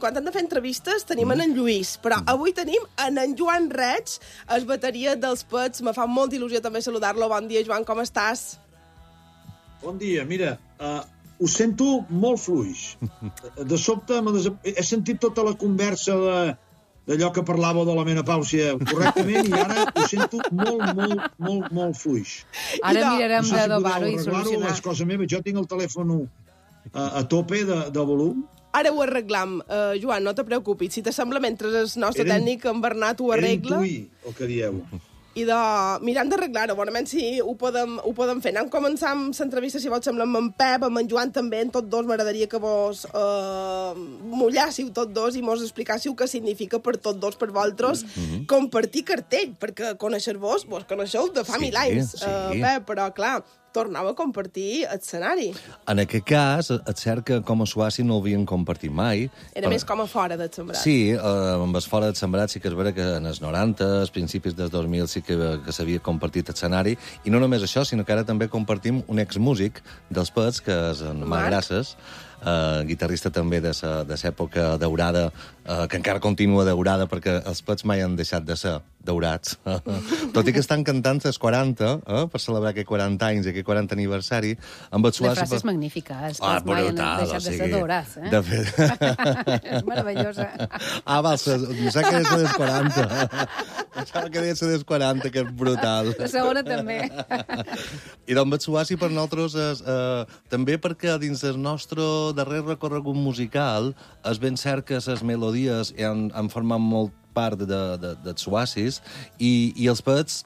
quan hem de fer entrevistes tenim en Lluís, però avui tenim en Joan Reig, el bateria dels Pets. Me fa molta il·lusió també saludar-lo. Bon dia, Joan, com estàs? Bon dia, mira, ho sento molt fluix. De sobte he sentit tota la conversa d'allò que parlàveu de la menopàusia correctament i ara ho sento molt fluix. Ara mirarem d'adobar-ho i solucionar. És cosa meva, jo tinc el telèfon a tope de volum. Ara ho arreglam. Joan, no te preocupis. Si t'assembla, mentre el nostre tècnic, en Bernat, ho arregla... Era intuir el que dieu. I mirant d'arreglar-ho, bonament si ho podem fer. Anem començant amb l'entrevista, si vols, amb en Pep, amb en Joan també, en tots dos. M'agradaria que vos mullássiu tots dos i mos explicàssiu què significa per tots dos, per vosaltres, compartir cartell, perquè conèixer-vos, vos coneixeu de fa 1000 anys, Pep, però clar, tornava a compartir escenari. En aquest cas, és cert que com a Suassi no ho havien compartit mai. Era més com a fora del sembrat. Sí, amb el fora del sembrat sí que és vera que en els 90, als principis dels 2000 sí que s'havia compartit escenari, i no només això, sinó que ara també compartim un exmúsic dels Pets, que és en Marc Grasses, guitarrista també de l'època daurada, que encara continua daurada, perquè els Pets mai han deixat de ser daurats. Tot i que estan cantant els 40, per celebrar aquests 40 anys, aquest 40 aniversari, amb el Suassi... La frase és magnífica, els Pets mai han deixat de ser daurats, De fet... És meravellosa. Val, pensava que era dels 40. Pensava que era dels 40, que és brutal. La segona també. I doncs el Suassi per nosaltres és... també perquè dins el nostre darrer recorregut musical és ben cert que les melodies han format molt part dels Suassis i els Pets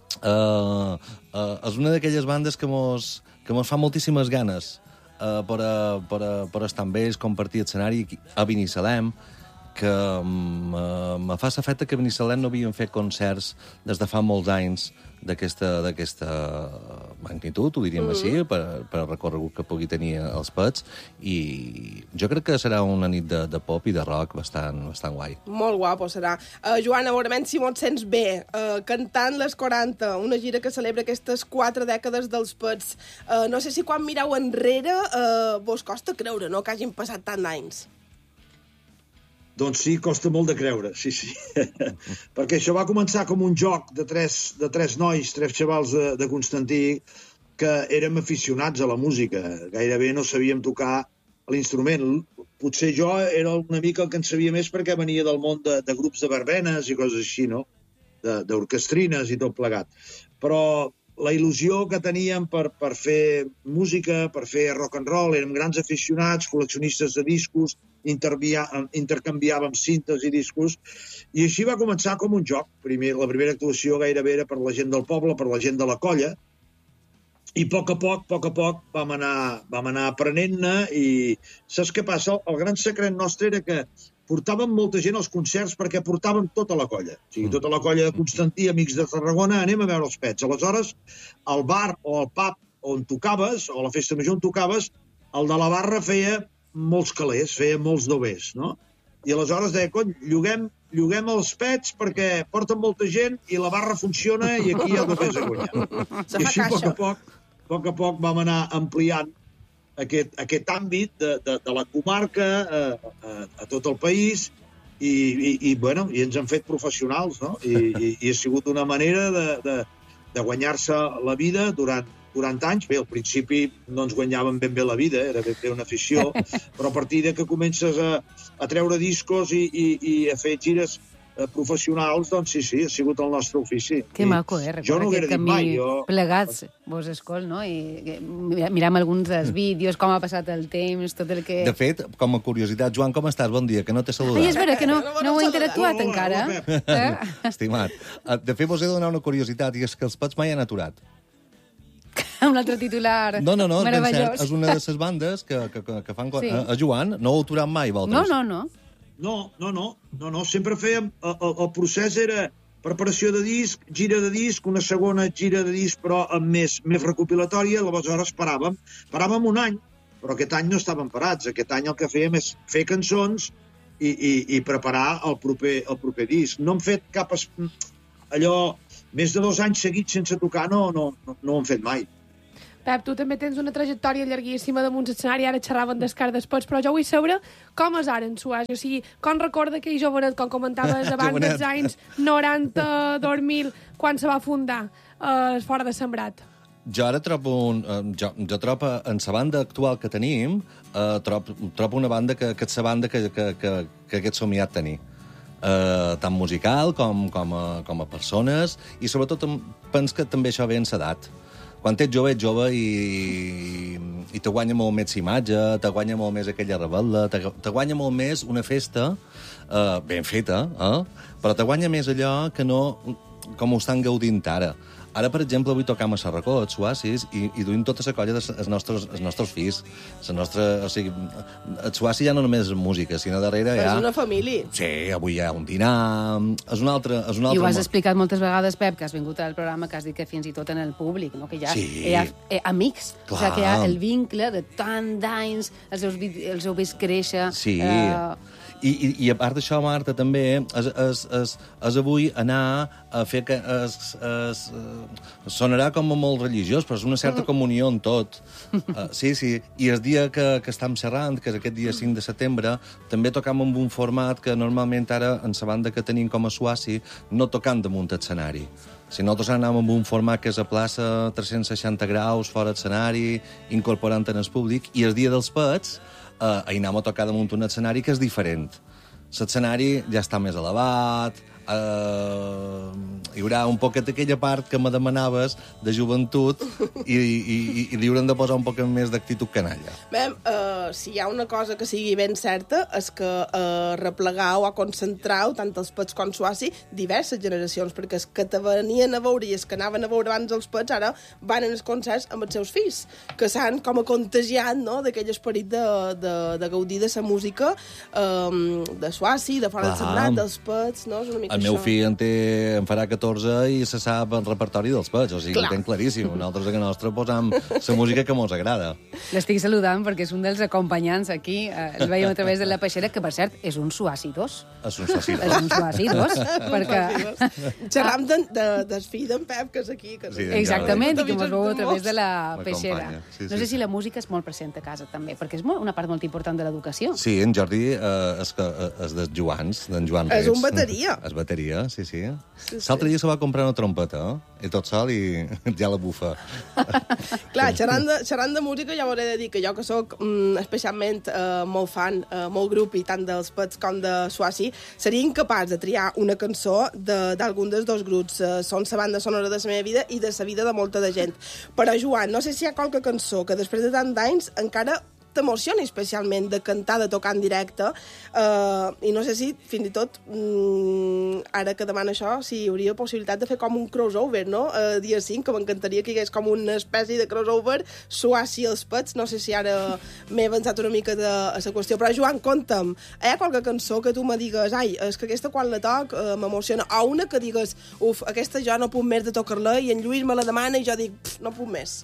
és una d'aquelles bandes que mos fa moltíssimes ganes per estar amb ells, compartir escenari a Binissalem, que me fa l'efecte que a Binissalem no havien fet concerts des de fa molts anys d'aquesta magnitud, ho diríem així, per al recorregut que pugui tenir els Pets, i jo crec que serà una nit de pop i de rock bastant guai. Molt guapo serà. Joan, segurament si mos sents bé, cantant les 40, una gira que celebra aquestes 4 dècades dels Pets, no sé si quan mireu enrere vos costa creure, no?, que hagin passat tant d'anys. Doncs sí, costa molt de creure, sí. Perquè això va començar com un joc de tres nois, 3 xavals de Constantí, que érem aficionats a la música. Gairebé no sabíem tocar l'instrument. Potser jo era una mica el que en sabia més perquè venia del món de grups de verbenes i coses així, no? D'orquestrines i tot plegat. Però la il·lusió que teníem per fer música, per fer rock and roll, érem grans aficionats, col·leccionistes de discos, intercanviàvem cintes i discos, i així va començar com un joc. La primera actuació gairebé era per la gent del poble, per la gent de la colla, i a poc a poc vam anar aprenent-ne, i saps què passa? El gran secret nostre era que portàvem molta gent als concerts perquè portàvem tota la colla. O sigui, tota la colla de Constantí, amics de Tarragona, anem a veure els Pets. Aleshores, el bar o el pub on tocaves, o la festa major on tocaves, el de la barra feia molts calés, feia molts doblers, no? I aleshores deia, cony, lloguem els Pets perquè porten molta gent i la barra funciona i aquí hi ha doblers a guanyar. I així, a poc a poc vam anar ampliant aquest àmbit de la comarca a tot el país i ens han fet professionals, no? I ha sigut una manera de guanyar-se la vida durant anys. Bé, al principi no ens guanyàvem ben bé la vida, era ben bé una afició, però a partir de que comences a treure discos i a fer gires professionals, doncs sí, ha sigut el nostre ofici. Que maco, jo no ho haguera dit mai. Plegats, vos escol, no? I miram alguns dels vídeos, com ha passat el temps, tot el que... De fet, com a curiositat, Joan, com estàs? Bon dia, que no t'he saludat. Ai, és vera que no heu interactuat encara. Estimat. De fet, vos he de donar una curiositat, i és que els Pets mai han aturat. Un altre titular meravellós. És una de les bandes que fan... A Joan no ho aturat mai, vosaltres. No, sempre fèiem... El procés era preparació de disc, gira de disc, una segona gira de disc, però amb més recopilatòria, aleshores paràvem un any, però aquest any no estàvem parats. Aquest any el que fèiem és fer cançons i preparar el proper disc. No hem fet cap... Allò, més de 2 anys seguits sense tocar, no ho hem fet mai. Pep, tu també tens una trajectòria llarguíssima damunt l'escenari, ara xerraven d'Escar d'Espots, però jo vull saber com és ara en Suàcia, o sigui, com recorda aquell jovenet, com comentaves abans dels anys 90-2000, quan se va fundar Fora de Sembrat. Jo ara trobo jo trobo en la banda actual que tenim, trobo una banda que és la banda que hagués somiat tenir. Tant musical com a persones, i sobretot penso que també això ve en l'edat. Quan ets jove i te guanya molt més imatge, te guanya molt més aquella rebel·la, te guanya molt més una festa ben feta, però te guanya més allò que no com ho estan gaudint ara. Ara, per exemple, avui tocam a Sarracot, Suàcis, i duim tota la colla dels nostres fills. O sigui, el Suàci ja no només és música, sinó darrere hi ha... És una família. Sí, avui hi ha un dinar... És un altre I ho has explicat moltes vegades, Pep, que has vingut al programa, que has dit que fins i tot en el públic, no? Que hi ha amics. Clar. O sigui, que hi ha el vincle de tant d'anys, els heu vist créixer... Sí. I a part d'això, Marta, també és avui anar a fer que... sonarà com molt religiós, però és una certa comunió en tot. Sí. I el dia que estem xerrant, que és aquest dia 5 de setembre, també tocam amb un format que normalment ara, en la banda que tenim com a Suàci, no tocam damunt l'escenari. Si nosaltres anem amb un format que és a plaça 360 graus, fora escenari, incorporant en el públic, i el dia dels pets hi anem a tocar damunt un escenari que és diferent. L'escenari ja està més elevat, hi haurà un poquet aquella part que me demanaves de joventut i li haurem de posar un poc més d'actitud canalla. Bé, si hi ha una cosa que sigui ben certa és que replegau o concentrau tant els Pets com Suàci diverses generacions, perquè els que te venien a veure i els que anaven a veure abans els Pets ara van als concerts amb els seus fills, que s'han com a contagiat, no?, d'aquell esperit de gaudir de la música de Suàci, de Fora de Sembrat, dels Pets, no? És una mica el meu fill en farà 14 i se sap el repertori dels Pets, o sigui, ho tenc claríssim. Nosaltres a casa nostra posam la música que mos agrada. L'estic saludant perquè és un dels acompanyants aquí. El veiem a través de la peixera, que per cert és un Suàci 2. És un Suàci 2. És un Suàci 2, perquè... Xerram del fill d'en Pep, que és aquí. Exactament, i que mos veu a través de la peixera. Sí, no sé si la música és molt present a casa, també, perquè és una part molt important de l'educació. Sí, en Jordi és dels Joans, d'en Joan Reig. És un bateria. És bateria, sí. L'altre dia se va comprar una trompeta, i tot sol, i ja la bufa. Clar, xerrant de música, ja hauré de dir que jo, que sóc especialment molt fan, molt grupi, tant dels Pets com de Suàci, seria incapaç de triar una cançó d'algun dels dos grups. Són la banda sonora de la meva vida i de la vida de molta de gent. Però, Joan, no sé si hi ha qualque cançó que després de tant d'anys encara t'emociona especialment de cantar, de tocar en directe, i no sé si, fins i tot, ara que demana això, si hi hauria possibilitat de fer com un crossover, no? Dia 5, que m'encantaria que hi hagués com una espècie de crossover, Suàci i els Pets, no sé si ara m'he avançat una mica a la qüestió, però Joan, conta'm, hi ha qualque cançó que tu me digues, ai, és que aquesta quan la toc m'emociona, o una que digues, uf, aquesta jo no puc més de tocar-la, i en Lluís me la demana i jo dic, no puc més.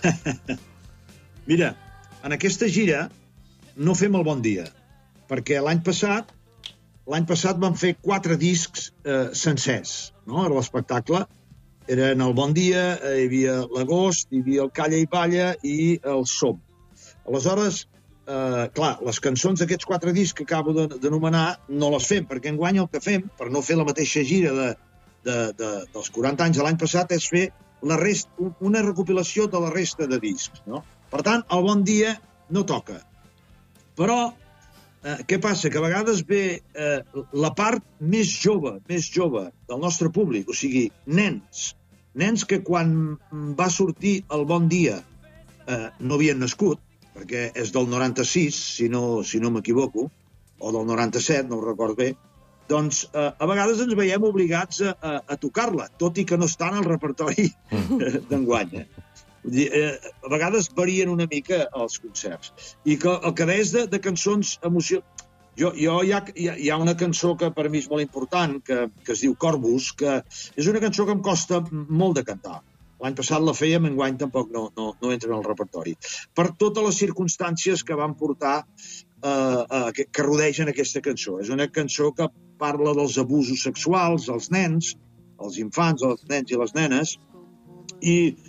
Mira, en aquesta gira no fem el Bon Dia, perquè l'any passat vam fer 4 discs sencers, no? Era l'espectacle, era en el Bon Dia, hi havia l'Agost, hi havia el Calla i Balla i el Som. Aleshores, clar, les cançons d'aquests 4 discs que acabo d'anomenar no les fem, perquè enguany el que fem, per no fer la mateixa gira dels 40 anys de l'any passat, és fer una recopilació de la resta de discs, no? Per tant, el Bon Dia no toca. Però, què passa? Que a vegades ve la part més jove del nostre públic, o sigui, nens que quan va sortir el Bon Dia no havien nascut, perquè és del 96, si no m'equivoco, o del 97, no ho record bé, doncs a vegades ens veiem obligats a tocar-la, tot i que no està en el repertori d'enguany. A vegades varien una mica els concerts. I que el que deies de cançons emocionants... Hi ha una cançó que per mi és molt important, que es diu Corvus, que és una cançó que em costa molt de cantar. L'any passat la fèiem, enguany tampoc no entra en el repertori. Per totes les circumstàncies que van portar que rodegen aquesta cançó. És una cançó que parla dels abusos sexuals als nens, als infants, als nens i les nenes,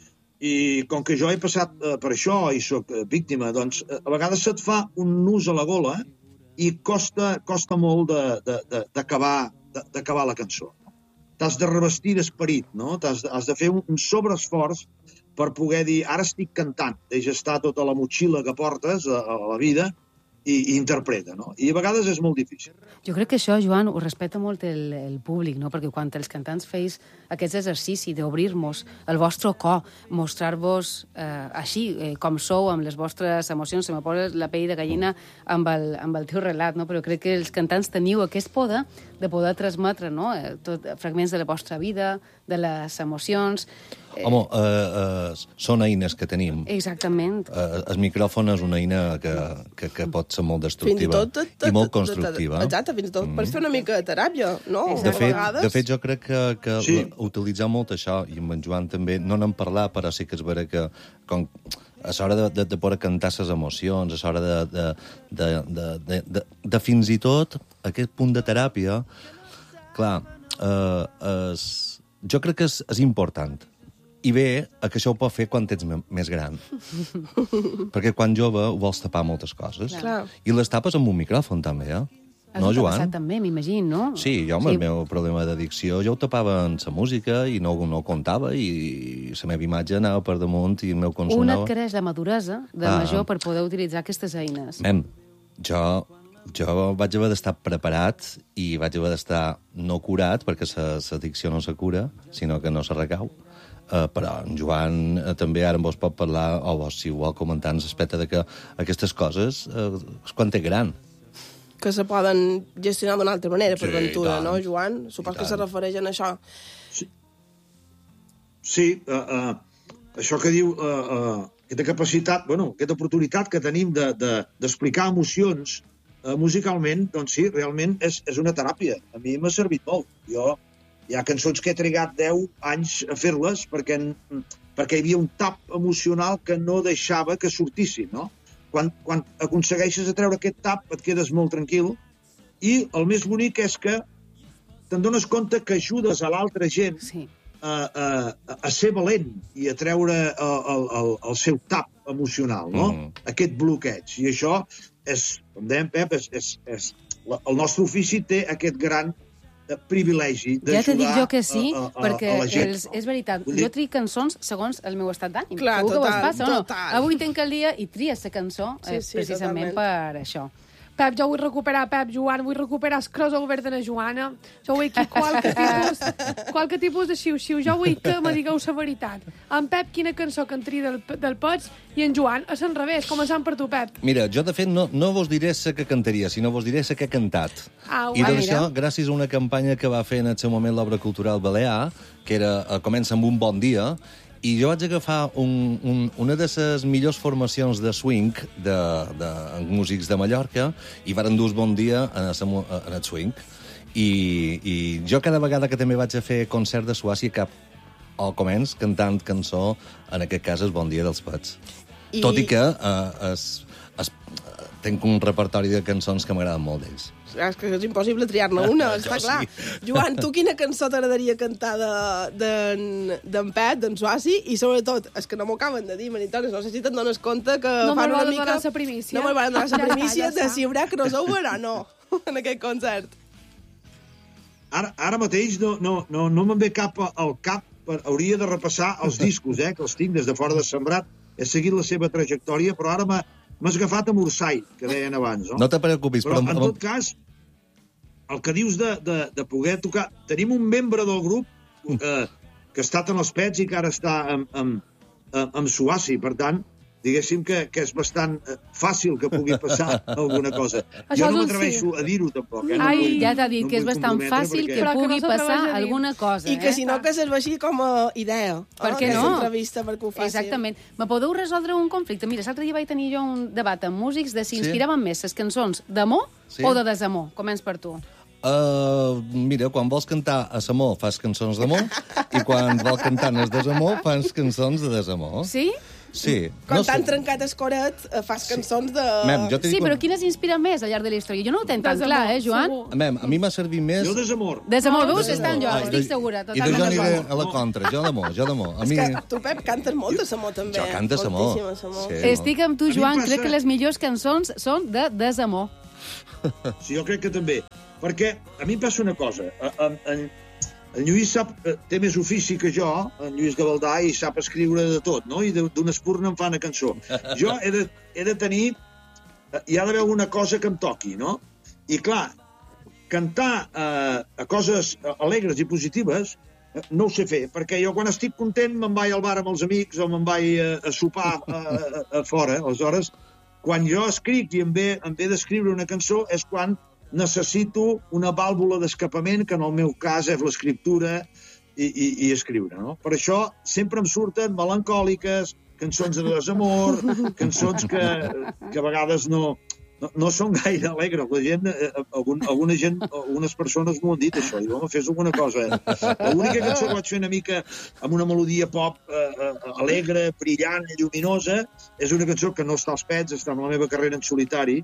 I com que jo he passat per això i sóc víctima, doncs a vegades se't fa un nus a la gola i costa molt d'acabar la cançó. T'has de revestir d'esperit, no? Has de fer un sobreesforç per poder dir, ara estic cantant, deixa estar tota la motxilla que portes a la vida i interpreta, no? I a vegades és molt difícil. Jo crec que això, Joan, ho respecta molt el públic, no? Perquè quan els cantants feis aquest exercici d'obrir-nos el vostre cor, mostrar-vos així, com sou, amb les vostres emocions, se me posa la pell de gallina amb el teu relat, no? Però crec que els cantants teniu aquest poder de poder transmetre, no? Fragments de la vostra vida, de les emocions. Home, són eines que tenim. Exactament. El micròfon és una eina que pot ser molt destructiva i molt constructiva. Exacte, fins i tot per fer una mica de teràpia, no? De fet, jo crec que utilitzar molt això, i amb en Joan també, no n'hem parlat, però sí que és vera que a l'hora de poder cantar les emocions, a l'hora de fins i tot aquest punt de teràpia, clar, jo crec que és important. I bé, que això ho pot fer quan ets més gran. Perquè quan jove ho vols tapar moltes coses. Clar. I les tapes amb un micròfon, també, No, Joan? Això t'ha Joan? passat també, m'imagino, no? Sí, jo amb el meu problema d'addicció jo ho tapava en la música i no contava i la meva imatge anava per damunt i el meu consum Un anava... adquireix la maduresa de major per poder utilitzar aquestes eines. Jo vaig haver d'estar preparat i vaig haver d'estar no curat, perquè l'addicció no se cura, sinó que no se recau. Però en Joan també ara vos pot parlar, o vos, si ho vol comentar, en l'aspecte de que aquestes coses és quan té gran. Que se poden gestionar d'una altra manera, per Sí, ventura, tant. no, Joan? Supos que se refereix a això. Sí, això que diu, aquesta capacitat, aquesta oportunitat que tenim d'explicar emocions musicalment, doncs sí, realment és una teràpia. A mi m'ha servit molt. Hi ha cançons que he trigat 10 anys a fer-les perquè hi havia un tap emocional que no deixava que sortissin, no? Quan aconsegueixes a treure aquest tap et quedes molt tranquil i el més bonic és que te'n dones compte que ajudes a l'altra gent a ser valent i a treure el seu tap emocional, no? Aquest bloqueig. I això és, com dèiem, Pep, el nostre ofici té aquest gran privilegi d'ajudar ja t'he dit jo que sí, a perquè la gent. és veritat, jo tric cançons segons el meu estat d'ànim. Clar, Segur que vos total, passa, o no? total. Avui tenc el dia i tries la cançó precisament totalment. per això. Pep, jo vull recuperar, Joan, vull recuperar el crossover de la Joana. Jo vull aquí qualque tipus de xiu-xiu. Jo vull que me digueu la veritat. En Pep, quina cançó cantaria del Pots, i en Joan, a l'enrevés, començant per tu, Pep. Mira, jo de fet no vos diré la que cantaria, sinó vos diré la que he cantat. I d'això, gràcies a una campanya que va fer en el seu moment l'Obra Cultural Balear, que era Comença amb un bon dia, i jo vaig agafar una de les millors formacions de swing de músics de Mallorca i varen dur bon dia en el swing. I jo cada vegada que també vaig a fer concert de Suàcia començ cantant cançó, en aquest cas és Bon dia dels Pets. Tot i que tinc un repertori de cançons que m'agraden molt d'ells. És que és impossible triar-ne una, està clar. Sí. Joan, tu quina cançó t'agradaria cantar d'en Pep, d'en Suàcia? I sobretot, és que no m'ho acaben de dir, manitones, no sé si te'n dones compte que no fan una mica... No me'l van donar la primícia. No me'l van donar la primícia de si hi haurà crossover o no, en aquest concert. Ara mateix no me'n ve cap al cap, hauria de repassar els discos, que els tinc des de fora de Sembrat, he seguit la seva trajectòria, però ara m'has agafat amb Ursai, que deien abans, no? No te preocupis, però en tot cas, el que dius de poder tocar... Tenim un membre del grup que ha estat en els Pets i que ara està amb Suàcia, per tant, diguéssim que és bastant fàcil que pugui passar alguna cosa. Jo no m'atreveixo a dir-ho, tampoc. Ja t'ha dit que és bastant fàcil que pugui passar alguna cosa. I que si no, que serveixi com a idea. Per què no? Entrevista perquè ho faci. Exactament. Me podeu resoldre un conflicte? Mira, l'altre dia vaig tenir jo un debat amb músics de si inspiraven més les cançons d'amor o de desamor. Començ per tu. Mira, quan vols cantar a l'amor fas cançons d'amor i quan vols cantar en el desamor fas cançons de desamor. Sí? Sí. Quan t'han trencat el coret, fas cançons de... Mem, jo Sí, però quines inspiren més al llarg de la història? Jo no ho tenc tan clar, Joan? Mem, a mi m'ha servit més... Jo desamor. Desamor, veus? Està en jo, estic segura. I de jo aniré a la contra, jo d'amor. A És mi... que tu, Pep, cantes molt de samor, també. Jo canto samor. Moltíssim samor. Sí. Estic amb tu, A mi Joan. passa- Crec que les millors cançons són de desamor. Sí, jo crec que també. Perquè a mi em passa una cosa. En Lluís té més ofici que jo, en Lluís Gavaldà, i sap escriure de tot, no? I d'una espurna em fa una cançó. Jo he de tenir... Hi ha d'haver alguna cosa que em toqui, no? I clar, cantar a coses alegres i positives no ho sé fer, perquè jo quan estic content me'n vaig al bar amb els amics o me'n vaig a sopar a fora. Aleshores, quan jo escric i em ve d'escriure una cançó és quan necessito una vàlvula d'escapament, que en el meu cas és l'escriptura i escriure, no? Per això sempre em surten melancòliques, cançons de desamor, cançons que a vegades no són gaire alegres. La gent, algunes persones m'ho han dit, això. Diu, home, fes alguna cosa. L'única cançó que vaig fer una mica amb una melodia pop alegre, brillant, lluminosa, és una cançó que no està als pets, està en la meva carrera en solitari,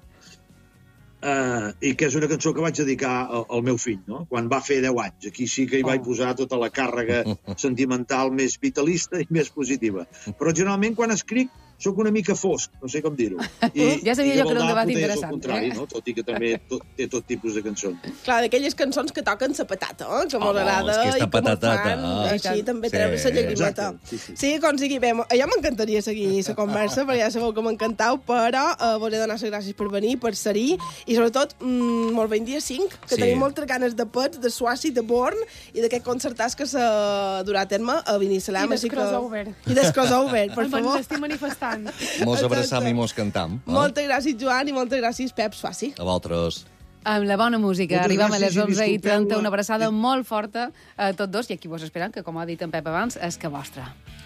i que és una cançó que vaig dedicar al meu fill, no? Quan va fer 10 anys. Aquí sí que hi vaig posar tota la càrrega sentimental més vitalista i més positiva. Però generalment quan escric soc una mica fosc, no sé com dir-ho. Ja sabia jo que era un debat potser és interessant, el contrari, no? Tot i que també té tot tipus de cançons. Clar, d'aquelles cançons que toquen sa patata, que molt Home, agrada, és que està i que molt patatata, fan, així també Sí. treure sa llagrimeta. Exacte, sí. Sí, com sigui bé. Ja m'encantaria seguir la conversa, perquè ja sabeu que m'encantau, però vos he de donar les gràcies per venir, per ser-hi, i sobretot, molt ben dia 5, que Sí. tenim moltes ganes de Pets, de Suassi, de Born, i d'aquest concertàs que s'ha durà a terme a Binissalem. I del crossover. I del crossover, per Ens favor. estic manifestant. Mos abraçam i mos cantam. Moltes gràcies, Joan, i moltes gràcies, Pep Suassi. A vosaltres. Amb la bona música. Moltes Arribem a les gràcies i 11:30. disculpeu-la. Una abraçada molt forta a tots dos, i aquí vos esperant, que com ha dit en Pep abans, és que vostra.